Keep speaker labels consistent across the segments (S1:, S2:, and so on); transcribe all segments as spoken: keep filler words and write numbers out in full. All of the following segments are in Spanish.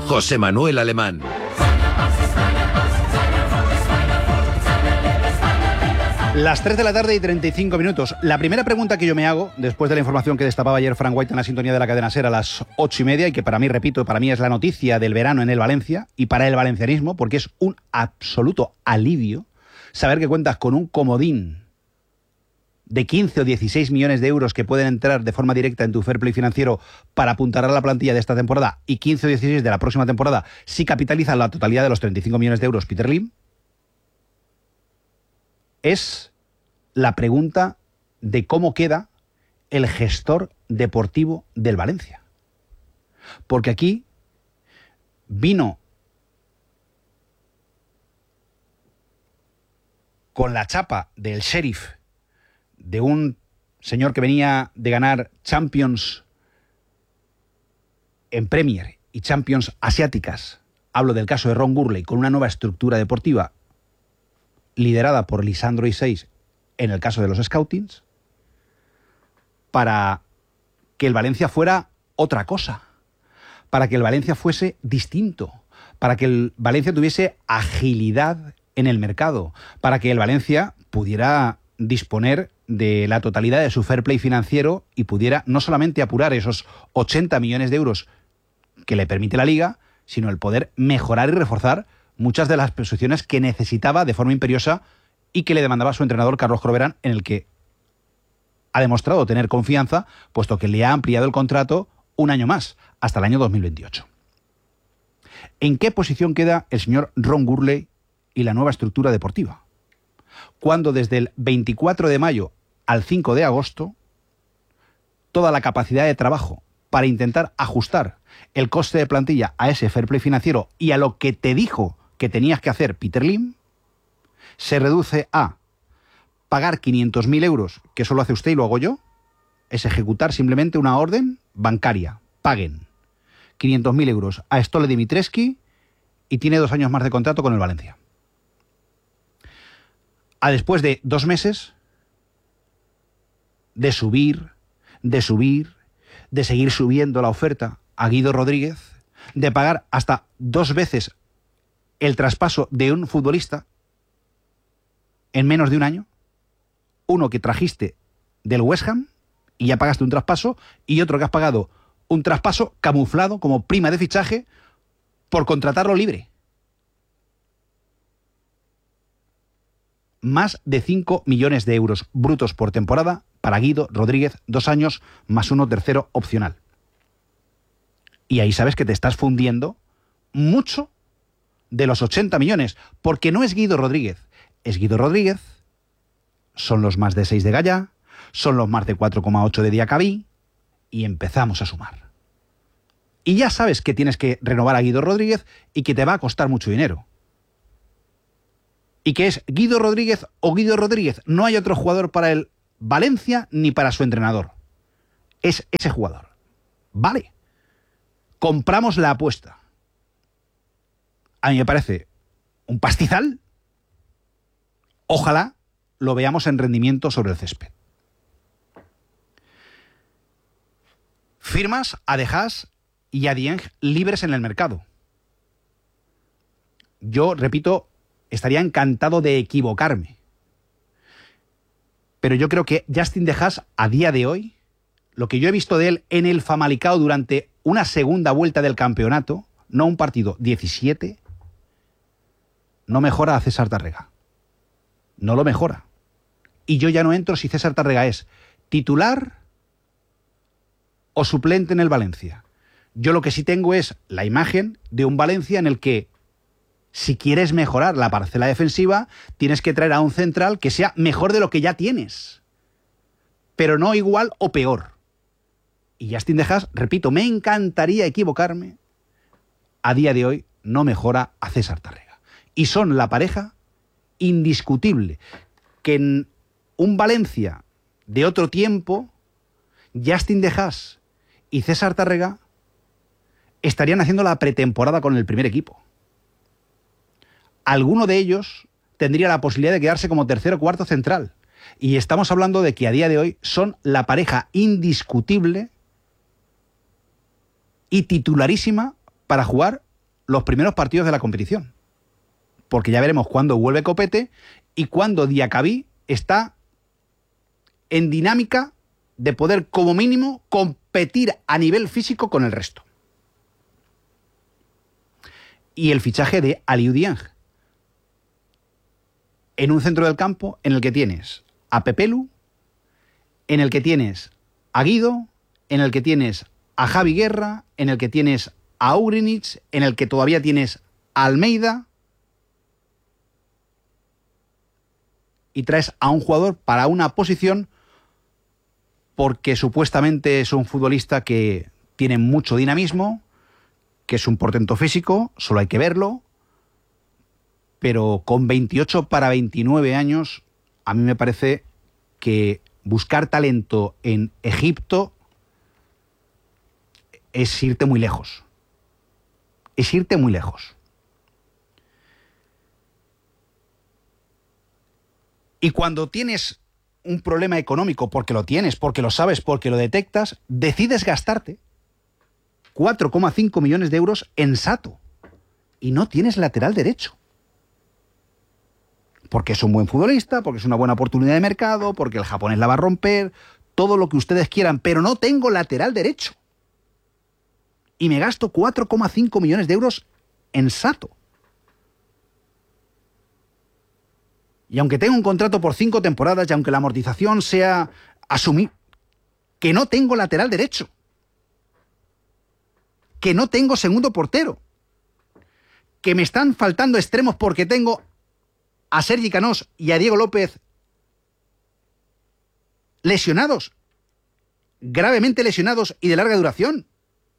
S1: José Manuel Alemán.
S2: Las tres de la tarde y treinta y cinco minutos. La primera pregunta que yo me hago, después de la información que destapaba ayer Frank White en la sintonía de la cadena SER a las ocho y media, y que para mí, repito, para mí es la noticia del verano en el Valencia, y para el valencianismo, porque es un absoluto alivio saber que cuentas con un comodín de quince o dieciséis millones de euros que pueden entrar de forma directa en tu fair play financiero para apuntalar la plantilla de esta temporada, y quince o dieciséis de la próxima temporada si capitalizan la totalidad de los treinta y cinco millones de euros Peter Lim. Es la pregunta de cómo queda el gestor deportivo del Valencia. Porque aquí vino con la chapa del sheriff de un señor que venía de ganar Champions en Premier y Champions asiáticas. Hablo del caso de Ron Gurley, con una nueva estructura deportiva liderada por Lisandro Iseix en el caso de los Scoutings, para que el Valencia fuera otra cosa, para que el Valencia fuese distinto, para que el Valencia tuviese agilidad en el mercado, para que el Valencia pudiera disponer de la totalidad de su fair play financiero y pudiera no solamente apurar esos ochenta millones de euros que le permite la Liga, sino el poder mejorar y reforzar muchas de las posiciones que necesitaba de forma imperiosa y que le demandaba su entrenador Carlos Corberán, en el que ha demostrado tener confianza, puesto que le ha ampliado el contrato un año más, hasta el año dos mil veintiocho. ¿En qué posición queda el señor Ron Gurley y la nueva estructura deportiva? Cuando desde el veinticuatro de mayo al cinco de agosto, toda la capacidad de trabajo para intentar ajustar el coste de plantilla a ese fair play financiero y a lo que te dijo que tenías que hacer Peter Lim, se reduce a pagar quinientos mil euros, que eso lo hace usted y lo hago yo, es ejecutar simplemente una orden bancaria. Paguen quinientos mil euros a Stole Dimitrescu y tiene dos años más de contrato con el Valencia. A después de dos meses de subir, de subir, de seguir subiendo la oferta a Guido Rodríguez, de pagar hasta dos veces el traspaso de un futbolista en menos de un año, uno que trajiste del West Ham y ya pagaste un traspaso, y otro que has pagado un traspaso camuflado como prima de fichaje por contratarlo libre. Más de cinco millones de euros brutos por temporada para Guido Rodríguez, dos años más uno tercero opcional. Y ahí sabes que te estás fundiendo mucho de los ochenta millones, porque no es Guido Rodríguez, es Guido Rodríguez, son los más de seis de Gallá, son los más de cuatro coma ocho de Diacabí, y empezamos a sumar. Y ya sabes que tienes que renovar a Guido Rodríguez y que te va a costar mucho dinero. Y que es Guido Rodríguez o Guido Rodríguez. No hay otro jugador para el Valencia ni para su entrenador. Es ese jugador. Vale. Compramos la apuesta. A mí me parece un pastizal. Ojalá lo veamos en rendimiento sobre el césped. Firmas a De Haas y a Dieng libres en el mercado. Yo, repito, estaría encantado de equivocarme. Pero yo creo que Justin De Haas, a día de hoy, lo que yo he visto de él en el Famalicão durante una segunda vuelta del campeonato, no un partido, diecisiete, no mejora a César Tárrega. No lo mejora. Y yo ya no entro si César Tárrega es titular o suplente en el Valencia. Yo lo que sí tengo es la imagen de un Valencia en el que, si quieres mejorar la parcela defensiva, tienes que traer a un central que sea mejor de lo que ya tienes, pero no igual o peor. Y Justin De Haas, repito, me encantaría equivocarme, a día de hoy no mejora a César Tárrega. Y son la pareja indiscutible que en un Valencia de otro tiempo, Justin De Haas y César Tárrega estarían haciendo la pretemporada con el primer equipo. Alguno de ellos tendría la posibilidad de quedarse como tercero o cuarto central. Y estamos hablando de que a día de hoy son la pareja indiscutible y titularísima para jugar los primeros partidos de la competición. Porque ya veremos cuándo vuelve Copete y cuándo Diacabí está en dinámica de poder, como mínimo, competir a nivel físico con el resto. Y el fichaje de Aliou Dieng, en un centro del campo en el que tienes a Pepelu, en el que tienes a Guido, en el que tienes a Javi Guerra, en el que tienes a Ugrinic, en el que todavía tienes a Almeida, y traes a un jugador para una posición porque supuestamente es un futbolista que tiene mucho dinamismo, que es un portento físico, solo hay que verlo, pero con veintiocho para veintinueve años, a mí me parece que buscar talento en Egipto es irte muy lejos. Es irte muy lejos. Y cuando tienes un problema económico, porque lo tienes, porque lo sabes, porque lo detectas, decides gastarte cuatro coma cinco millones de euros en Sato. Y no tienes lateral derecho. Porque es un buen futbolista, porque es una buena oportunidad de mercado, porque el japonés la va a romper, todo lo que ustedes quieran, pero no tengo lateral derecho. Y me gasto cuatro coma cinco millones de euros en Sato. Y aunque tenga un contrato por cinco temporadas y aunque la amortización sea asumir, que no tengo lateral derecho, que no tengo segundo portero, que me están faltando extremos porque tengo a Sergi Canós y a Diego López lesionados, gravemente lesionados y de larga duración.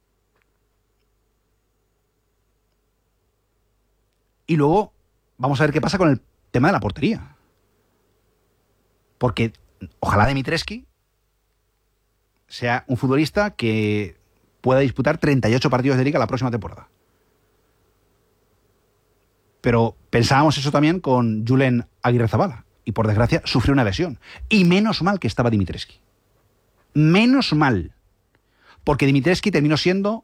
S2: Y luego vamos a ver qué pasa con el tema de la portería. Porque ojalá Dimitrescu sea un futbolista que pueda disputar treinta y ocho partidos de liga la próxima temporada. Pero pensábamos eso también con Julen Aguirrezabala. Y por desgracia sufrió una lesión. Y menos mal que estaba Dimitrescu. Menos mal. Porque Dimitrescu terminó siendo,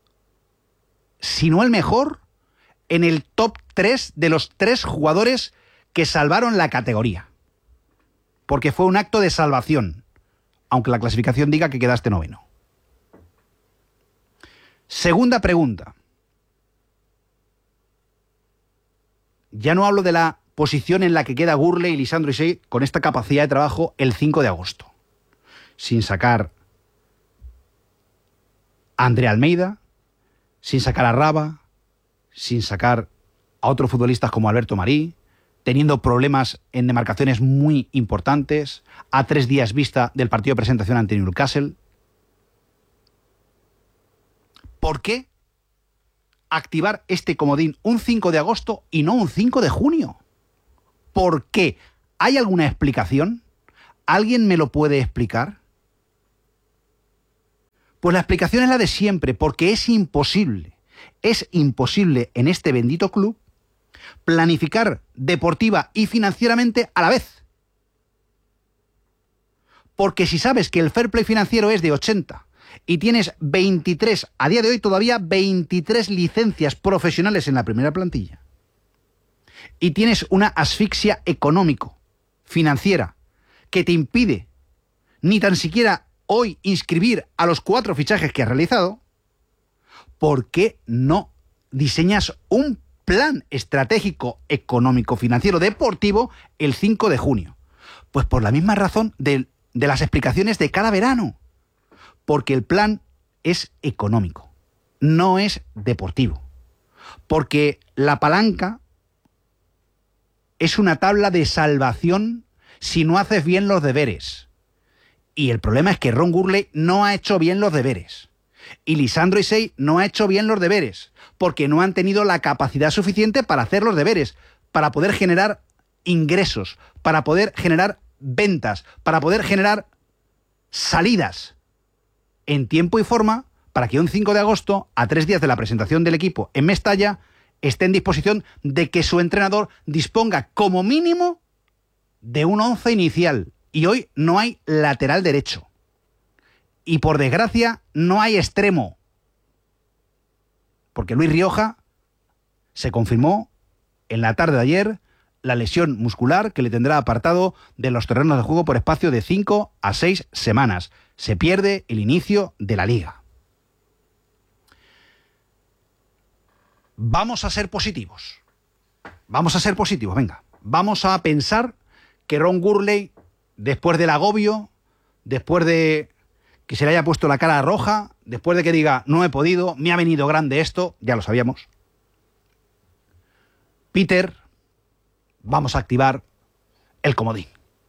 S2: si no el mejor, en el top tres de los tres jugadores que salvaron la categoría. Porque fue un acto de salvación, aunque la clasificación diga que quedaste noveno. Segunda pregunta. Ya no hablo de la posición en la que queda Gurley y Lisandro Isey con esta capacidad de trabajo el cinco de agosto. Sin sacar a André Almeida, sin sacar a Raba, sin sacar a otros futbolistas como Alberto Marí, teniendo problemas en demarcaciones muy importantes, a tres días vista del partido de presentación ante Newcastle. ¿Por qué activar este comodín un cinco de agosto y no un cinco de junio? ¿Por qué? ¿Hay alguna explicación? ¿Alguien me lo puede explicar? Pues la explicación es la de siempre, porque es imposible, es imposible en este bendito club planificar deportiva y financieramente a la vez. Porque si sabes que el fair play financiero es de ochenta y tienes veintitrés, a día de hoy todavía veintitrés licencias profesionales en la primera plantilla, y tienes una asfixia económico, financiera, que te impide ni tan siquiera hoy inscribir a los cuatro fichajes que has realizado, ¿por qué no diseñas un plan estratégico económico financiero deportivo el cinco de junio? Pues por la misma razón de, de las explicaciones de cada verano. Porque el plan es económico, no es deportivo. Porque la palanca es una tabla de salvación si no haces bien los deberes. Y el problema es que Ron Gurley no ha hecho bien los deberes. Y Lisandro Isey no ha hecho bien los deberes, porque no han tenido la capacidad suficiente para hacer los deberes, para poder generar ingresos, para poder generar ventas, para poder generar salidas en tiempo y forma para que un cinco de agosto, a tres días de la presentación del equipo en Mestalla, esté en disposición de que su entrenador disponga como mínimo de un once inicial. Y hoy no hay lateral derecho. Y por desgracia no hay extremo. Porque Luis Rioja Se confirmó en la tarde de ayer la lesión muscular que le tendrá apartado de los terrenos de juego por espacio de cinco a seis semanas. Se pierde el inicio de la liga. Vamos a ser positivos. Vamos a ser positivos, venga. Vamos a pensar que Ron Gurley, después del agobio, después de que se le haya puesto la cara roja, después de que diga, no he podido, me ha venido grande esto, ya lo sabíamos. Peter, vamos a activar el comodín.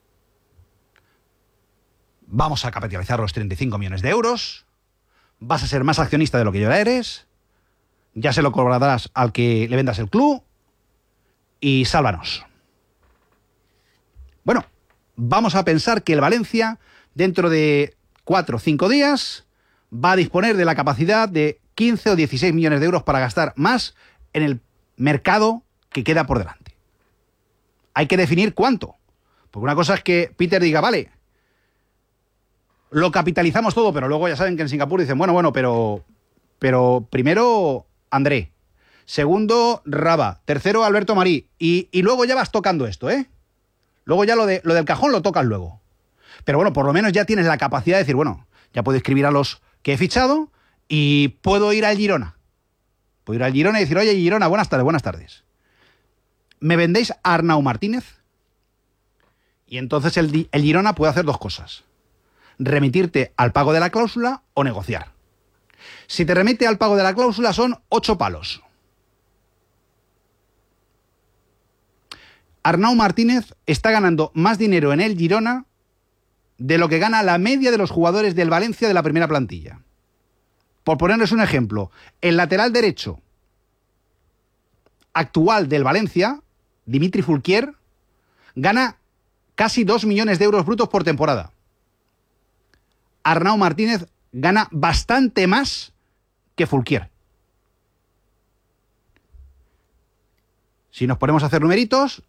S2: Vamos a capitalizar los treinta y cinco millones de euros. Vas a ser más accionista de lo que ya eres. Ya se lo cobrarás al que le vendas el club. Y sálvanos. Bueno, vamos a pensar que el Valencia, dentro de cuatro o cinco días, va a disponer de la capacidad de quince o dieciséis millones de euros para gastar más en el mercado que queda por delante. Hay que definir cuánto. Porque una cosa es que Peter diga, vale, lo capitalizamos todo, pero luego ya saben que en Singapur dicen, bueno, bueno, pero, pero primero André, segundo Raba, tercero Alberto Marí, y, y luego ya vas tocando esto, ¿eh? Luego ya lo, de, lo del cajón lo tocas luego. Pero bueno, por lo menos ya tienes la capacidad de decir, bueno, ya puedo escribir a los que he fichado y puedo ir al Girona. Puedo ir al Girona y decir, oye, Girona, buenas tardes, buenas tardes. ¿Me vendéis a Arnau Martínez? Y entonces el, el Girona puede hacer dos cosas. Remitirte al pago de la cláusula o negociar. Si te remite al pago de la cláusula son ocho palos. Arnau Martínez está ganando más dinero en el Girona de lo que gana la media de los jugadores del Valencia de la primera plantilla. Por ponerles un ejemplo, el lateral derecho actual del Valencia, Dimitri Fulquier, gana casi dos millones de euros brutos por temporada. Arnau Martínez gana bastante más que Fulquier. Si nos ponemos a hacer numeritos,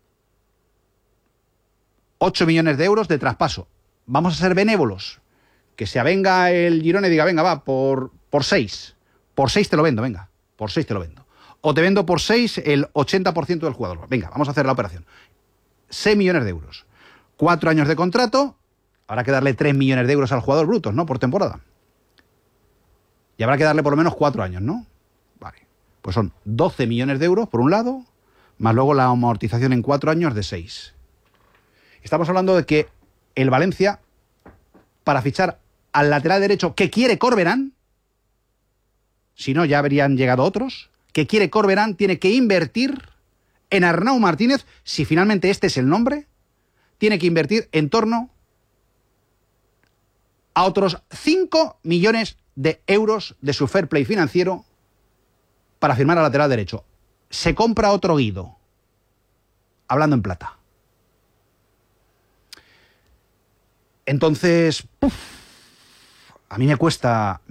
S2: ocho millones de euros de traspaso. Vamos a ser benévolos. Que se avenga el Girona y diga, venga, va, por, por seis. Por seis te lo vendo, venga. Por seis te lo vendo. O te vendo por seis el ochenta por ciento del jugador. Venga, vamos a hacer la operación. seis millones de euros. Cuatro años de contrato. Habrá que darle tres millones de euros al jugador brutos, ¿no? Por temporada. Y habrá que darle por lo menos cuatro años, ¿no? Vale. Pues son doce millones de euros por un lado, más luego la amortización en cuatro años de seis. Estamos hablando de que el Valencia, para fichar al lateral derecho que quiere Corberán, si no ya habrían llegado otros, que quiere Corberán, tiene que invertir en Arnau Martínez, si finalmente este es el nombre, tiene que invertir en torno a otros cinco millones de euros de su fair play financiero para firmar al lateral derecho. Se compra otro Guido, hablando en plata. Entonces, uf, a mí me cuesta...